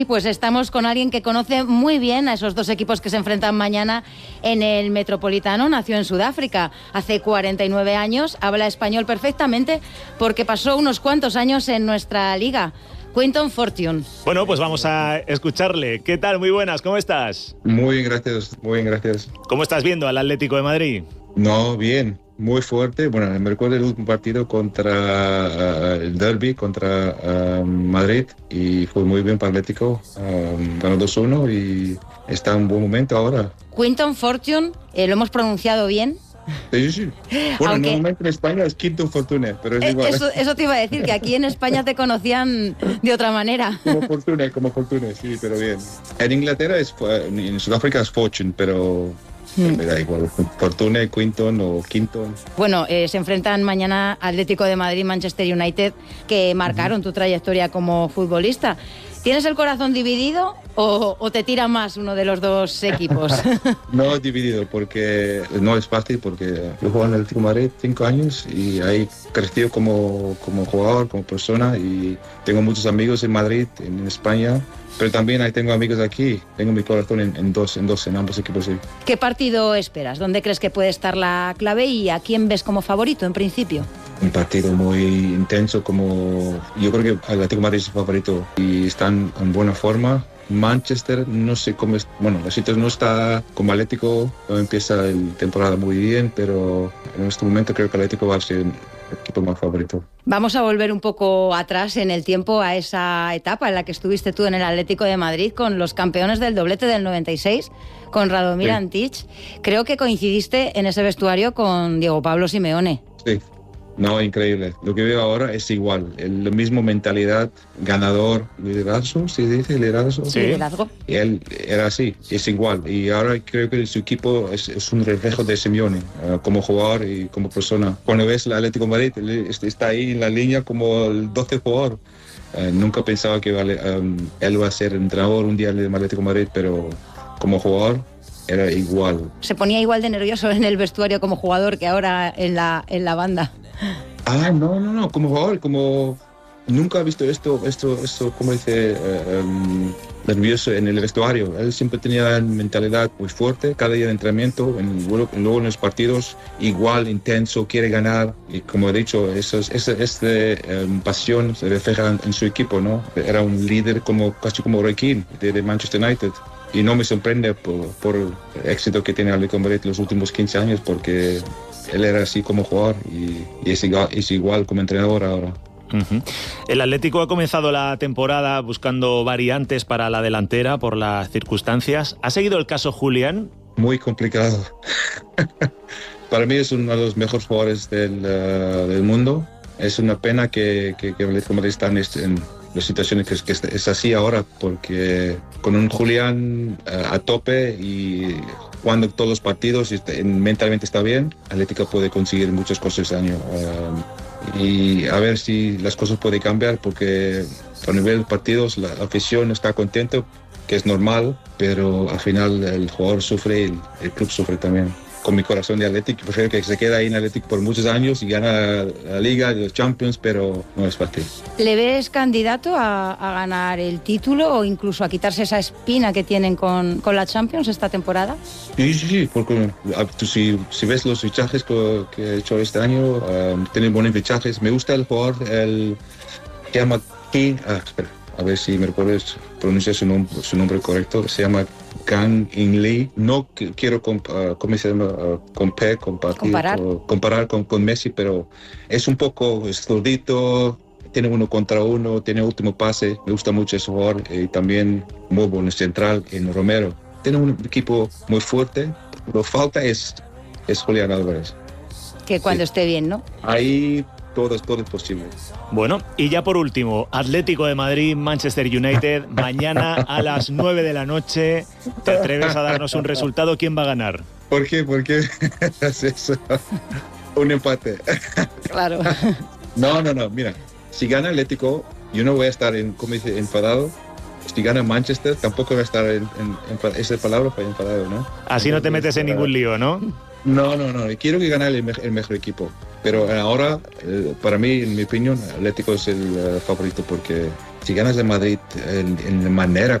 Pues estamos con alguien que conoce muy bien a esos dos equipos que se enfrentan mañana en el Metropolitano. Nació en Sudáfrica hace 49 años, habla español perfectamente porque pasó unos cuantos años en nuestra liga. Quinton Fortune. Bueno, pues vamos a escucharle. ¿Qué tal? Muy buenas, ¿cómo estás? Muy bien, gracias, muy bien, gracias. ¿Cómo estás viendo al Atlético de Madrid? No, bien, muy fuerte. Bueno, me recuerdo el último partido contra el Derby, contra Madrid, y fue muy bien para Atlético. Ganó 2-1 y está en un buen momento ahora. Quinton Fortune, ¿lo hemos pronunciado bien? Sí. Bueno, Aunque normalmente en España es Quinton Fortune, pero es igual. Eso te iba a decir, que aquí en España te conocían de otra manera. Como Fortune, sí, pero bien. En Inglaterra en Sudáfrica es Fortune, pero me da igual. Fortune, Quinton o Quinton. Bueno, se enfrentan mañana Atlético de Madrid y Manchester United, que marcaron tu trayectoria como futbolista. ¿Tienes el corazón dividido o te tira más uno de los dos equipos? No dividido, porque no es fácil, porque yo juego en el Atlético de Madrid 5 años y ahí crecí como jugador, como persona, y tengo muchos amigos en Madrid, en España, pero también ahí tengo amigos aquí. Tengo mi corazón en ambos equipos. Sí. ¿Qué partido esperas? ¿Dónde crees que puede estar la clave y a quién ves como favorito en principio? Un partido muy intenso, yo creo que el Atlético de Madrid es el favorito y están en buena forma. Manchester, no sé cómo es, bueno, la situación no está como Atlético, no empieza la temporada muy bien, pero en este momento creo que el Atlético va a ser el equipo más favorito. Vamos a volver un poco atrás en el tiempo, a esa etapa en la que estuviste tú en el Atlético de Madrid con los campeones del doblete del 96, con Radomir Antić. Creo que coincidiste en ese vestuario con Diego Pablo Simeone. Sí. No, increíble. Lo que veo ahora es igual. La misma mentalidad, ganador, liderazgo, ¿se dice liderazgo? Sí, liderazgo. Y él era así, es igual. Y ahora creo que su equipo es un reflejo de Simeone, como jugador y como persona. Cuando ves el Atlético de Madrid, está ahí en la línea como el 12 jugador. Nunca pensaba que él va a ser entrenador un día en el Atlético de Madrid, pero como jugador era igual. Se ponía igual de nervioso en el vestuario como jugador que ahora en la banda. No, como jugador, nunca he visto esto, como dice, nervioso en el vestuario. Él siempre tenía mentalidad muy fuerte, cada día de entrenamiento, luego en los partidos, igual, intenso, quiere ganar, y como he dicho, esa pasión se refleja en su equipo, ¿no? Era un líder casi como Roy Keane, de Manchester United. Y no me sorprende por el éxito que tiene Atlético de Madrid los últimos 15 años, porque él era así como jugador y es igual como entrenador ahora. Uh-huh. El Atlético ha comenzado la temporada buscando variantes para la delantera por las circunstancias. ¿Ha seguido el caso Julián? Muy complicado. Para mí es uno de los mejores jugadores del mundo. Es una pena que el Atlético de Madrid está en las situaciones que es así ahora, porque con un Julián a tope y jugando todos los partidos y mentalmente está bien, Atlético puede conseguir muchas cosas este año. Y a ver si las cosas pueden cambiar, porque a nivel de partidos la afición está contenta, que es normal, pero al final el jugador sufre y el club sufre también. Con mi corazón de Atlético, prefiero que se quede ahí en Atlético por muchos años y gana la Liga, los Champions, pero no es fácil. ¿Le ves candidato a ganar el título o incluso a quitarse esa espina que tienen con la Champions esta temporada? Sí, porque si ves los fichajes que he hecho este año, tienen buenos fichajes. Me gusta el jugador, se llama King, espera, a ver si me recuerdas pronunciar su nombre correcto, se llama Kang In Lee. No quiero comparar con Messi, pero es un poco zurdito, tiene 1 contra 1, tiene último pase. Me gusta mucho ese jugador, y también muy bueno central en Romero. Tiene un equipo muy fuerte. Lo falta es Julián Álvarez. Que cuando esté bien, ¿no? Ahí todo es posible. Bueno, y ya por último, Atlético de Madrid, Manchester United, mañana a las 9 de la noche. ¿Te atreves a darnos un resultado? ¿Quién va a ganar? ¿Por qué haces eso? Un empate. Claro. No, mira, si gana Atlético, yo no voy a estar enfadado. Si gana Manchester, tampoco voy a estar esa palabra para enfadado, ¿no? Así no te metes en ningún lío, ¿no? No. Quiero que gane el mejor equipo. Pero ahora, para mí, en mi opinión, Atlético es el favorito, porque si ganas de Madrid en manera